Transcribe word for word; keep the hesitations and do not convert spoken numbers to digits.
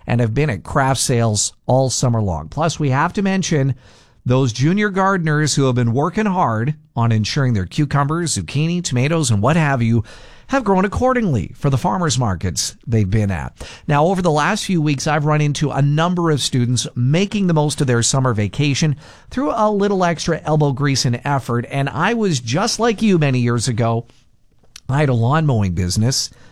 and have been at craft sales all summer long. Plus, we have to mention those junior gardeners who have been working hard on ensuring their cucumbers, zucchini, tomatoes, and what have you have grown accordingly for the farmers markets they've been at. Now, over the last few weeks, I've run into a number of students making the most of their summer vacation through a little extra elbow grease and effort. And I was just like you many years ago. I had a lawn mowing business